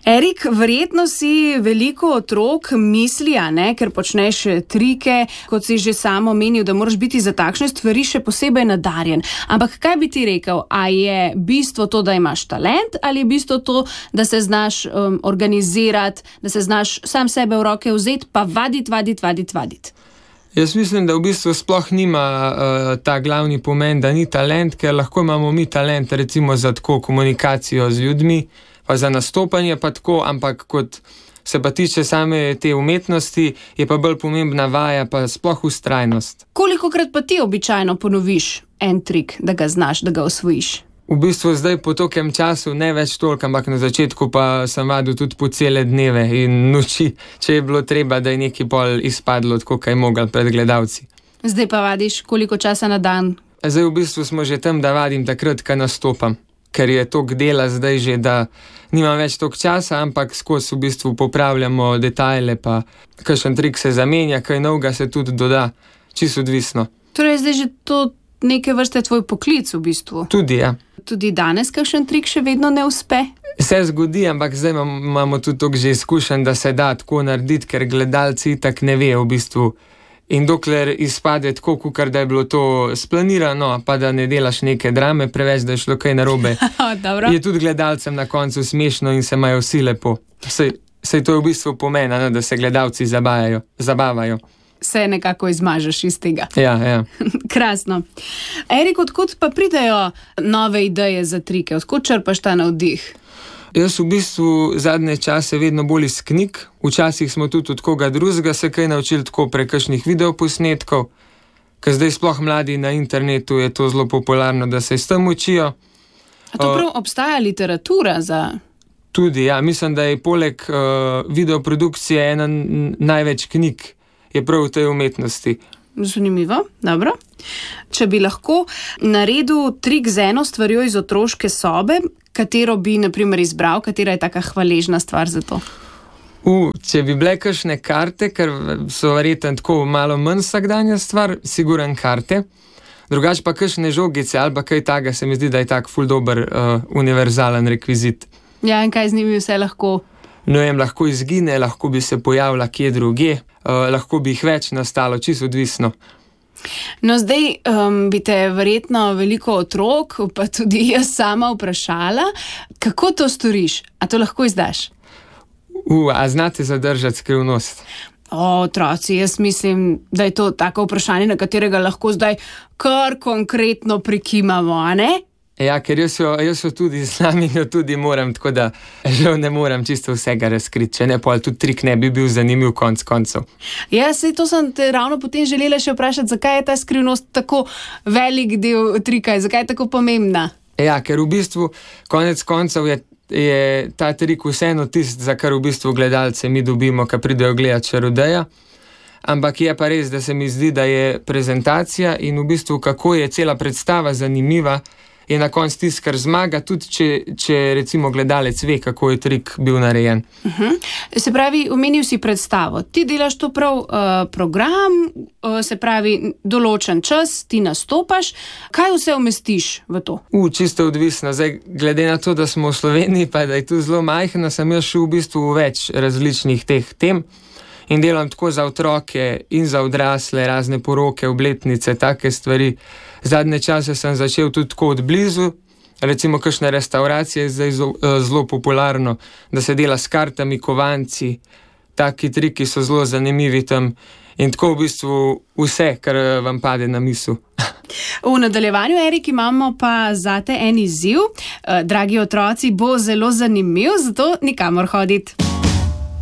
Erik, verjetno si veliko otrok misli, ker počneš trike, kot si že samo omenil, da moraš biti za takšne stvari še posebej nadarjen. Ampak kaj bi ti rekel, a je bistvo to, da imaš talent, ali je bistvo to, da se znaš organizirati, da se znaš sam sebe v roke vzeti, pa vaditi? Jaz mislim, da v bistvu sploh nima ta glavni pomen, da ni talent, ker lahko imamo mi talent recimo za tako komunikacijo z ljudmi, pa za nastopanje pa tako, ampak kot se pa tiče same te umetnosti, je pa bolj pomembna vaja, pa sploh vztrajnost. Kolikokrat pa ti običajno ponoviš en trik, da ga znaš, da ga osvojiš? V bistvu zdaj po tokem času ne več toliko, ampak na začetku pa sem vadil tudi po cele dneve in noči, če je bilo treba, da je nekaj pol izpadlo, tako kaj mogel pred gledalci. Zdaj pa vadiš koliko časa na dan? Zdaj v bistvu smo že tam, da vadim takrat, ko nastopam, ker je toliko dela zdaj že, da nimam več toliko časa, ampak skozi v bistvu popravljamo detajle, pa kakšen trik se zamenja, kaj novega se tudi doda, čisto odvisno. Torej zdaj že to neke vrste tvoj poklic v bistvu? Tudi, ja. Tudi danes kakšen trik še vedno ne uspe? Se zgodi, ampak zdaj imamo tudi toliko že izkušenj, da se da tako narediti, ker gledalci itak ne vejo v bistvu. In dokler izpade tako, kakor da je bilo to splanirano, pa da ne delaš neke drame preveč, da je šlo kaj narobe, je tudi gledalcem na koncu smešno in se imajo vsi lepo. Sej to je v bistvu pomen, da se gledalci zabavajo. Se nekako izmažeš iz tega. Ja. Krasno. Erik, odkud pa pridejo nove ideje za trike? Odkud črpaš ta navdih? Jaz v bistvu zadnje čase vedno bolj iz knjig. Včasih smo tudi od koga drugega se kaj naučili, tako prek kakšnih videoposnetkov, ker zdaj sploh mladi na internetu je to zelo popularno, da se s tem učijo. A to prav obstaja literatura za... Tudi, ja. Mislim, da je poleg videoprodukcije ena največ knjig je prav v tej umetnosti. Zanimivo, dobro. Če bi lahko naredil trik z eno stvarjo iz otroške sobe, katero bi, na primer, izbral, katera je taka hvaležna stvar za to? Če bi bile kakšne karte, ker so verjetno tako malo manj vsakdanja stvar, siguran karte. Drugače pa kakšne žogice ali pa kaj takega, se mi zdi, da je tak ful dober univerzalen rekvizit. Ja, in kaj z njimi vse lahko? No, lahko izgine, lahko bi se pojavila kje drugje, lahko bi jih več nastalo, čisto odvisno. No, zdaj bi te verjetno veliko otrok, pa tudi jaz sama vprašala, kako to storiš? A to lahko izdaš? A znate zadržati skrivnost? Otroci, jaz mislim, da je to tako vprašanje, na katerega lahko zdaj kar konkretno prikimamo, a ne? Ja, ker jaz jo tudi znam in jo tudi moram, tako da žal ne moram čisto vsega razkriti, če ne, pol tudi trik ne bi bil zanimiv konc koncev. Ja, sej to sem te ravno potem želela še vprašati, zakaj je ta skrivnost tako velik del trika, zakaj je tako pomembna? Ja, ker v bistvu konec koncev je ta trik vseeno tisto, za kar v bistvu gledalce mi dobimo, ko pridejo gledati Čarodeja. Ampak je pa res, da se mi zdi, da je prezentacija in v bistvu kako je cela predstava zanimiva, je na koncu tisto, kar zmaga, tudi če recimo gledalec ve, kako je trik bil narejen. Se pravi, omenil si predstavo. Ti delaš to prav program, se pravi, določen čas, ti nastopaš. Kaj vse umestiš v to? Čisto odvisno. Zdaj, glede na to, da smo v Sloveniji, pa da je tu zelo majhna, sem jaz šel v bistvu v več različnih teh tem in delam tako za otroke in za odrasle, razne poroke, obletnice, take stvari. Zadnje čase sem začel tudi tako od blizu, recimo kakšne restauracije je zdaj zelo popularno, da se dela s kartami, kovanci, taki triki so zelo zanimivi tam in tako v bistvu vse, kar vam pade na misel. V nadaljevanju, Erik, imamo pa zate en izziv. Dragi otroci, bo zelo zanimiv, zato nikamor hoditi.